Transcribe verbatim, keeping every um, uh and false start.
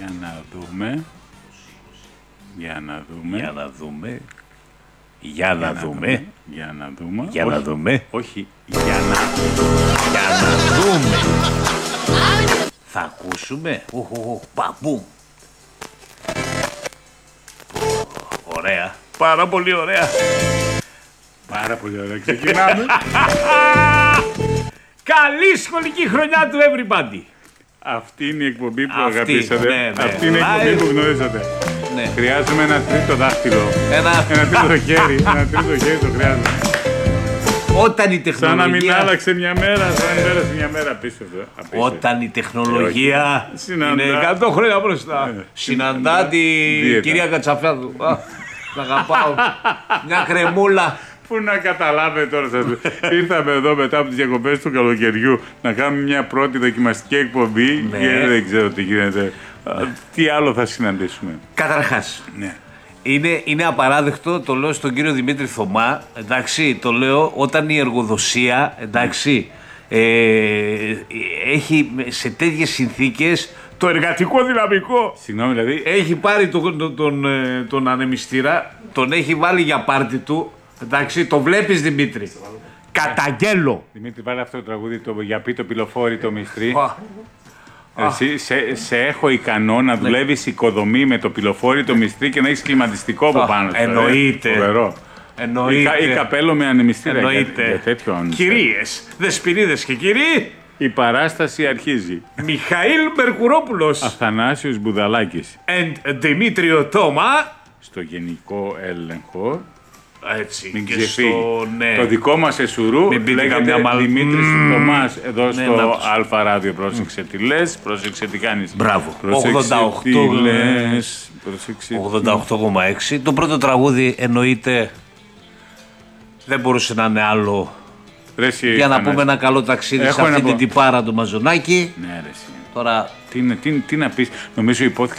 Για να δούμε. Για να δούμε. Για να δούμε. Για να δούμε. Για να δούμε. Για να δούμε. Όχι. Για να Για να δούμε. Θα ακούσουμε. Παππού. Ωραία. Πάρα πολύ ωραία. Πάρα πολύ ωραία. Ξεκινάμε. Καλή σχολική χρονιά του everybody. Αυτή είναι η εκπομπή που Αυτή, αγαπήσατε. ναι, ναι. Αυτή είναι η εκπομπή Live. που γνωρίζατε. Ναι. Χρειάζομαι ένα τρίτο δάχτυλο. Ένα... Ένα τρίτο χέρι. Ένα τρίτο χέρι το χρειάζομαι. Όταν η Σαν να μην τεχνολογία... άλλαξε μια μέρα, σαν να μην πέρασε μια μέρα πίσω. Απίστευτο. Όταν η τεχνολογία Συναντά. είναι εκατό χρόνια μπροστά. Ναι. Συναντά τη Δίαιτα. κυρία Κατσαφιάδου. Α, την αγαπάω. Μια κρεμούλα. Πού να καταλάβετε τώρα σας. Ήρθαμε εδώ μετά από τις διακοπές του καλοκαιριού να κάνουμε μια πρώτη δοκιμαστική εκπομπή Ναι. και δεν ξέρω τι γίνεται. Α, Τι άλλο θα συναντήσουμε. Καταρχάς, Ναι. είναι, είναι απαράδεκτο, το λέω στον κύριο Δημήτρη Θωμά, εντάξει, το λέω όταν η εργοδοσία, εντάξει, ε, έχει σε τέτοιες συνθήκες το εργατικό δυναμικό. Συγγνώμη, δηλαδή. Έχει πάρει τον, τον, τον, ε, τον ανεμιστήρα, τον έχει βάλει για πάρτι του, εντάξει, το βλέπεις Δημήτρη. Καταγγέλλω. Δημήτρη, βάλε αυτό το τραγούδι το, για πει το πυλοφόρι το μυστρή. Α, Εσύ, σε, σε έχω ικανό να δουλεύεις οικοδομή με το πυλοφόρι το μυστρή και να έχεις κλιματιστικό από Α, πάνω σου. ε. εννοείται. Φοβερό. εννοείται. Ή, κα- ή καπέλο με ανεμιστήρα. Για, για Εννοείται. τέτοιο όνειρο. Κυρίες, δεσποινίδες και κύριοι, Η παράσταση αρχίζει. Μιχαήλ Μερκουρόπουλος Αθανάσιος Μπουδαλάκης and Δημήτριο Τόμα. στο γενικό έλεγχο. Έτσι. Μην και ξεφύγει. στο, ναι. Το δικό μας εσουρού Μην πείτε λέγεται καμιά μαλ- Δημήτρης Μμμ. Θωμάς εδώ Ναι, στο να τους- Αλφα Ράδιο. Πρόσεξε τι λες, πρόσεξε τι κάνεις. Μπράβο. Πρόσεξε ογδόντα οκτώ, τι λες, πρόσεξε. ογδόντα οκτώ κόμμα έξι. Το πρώτο τραγούδι εννοείται δεν μπορούσε να είναι άλλο Ρε, εσύ, για να Θανάση. πούμε ένα καλό ταξίδι Έχω σε ένα αυτή πω- την τυπάρα του Μαζονάκη. Ναι, ρε, εσύ. Τώρα Τι, είναι- τι, τι να πεις, νομίζω υπόθηκε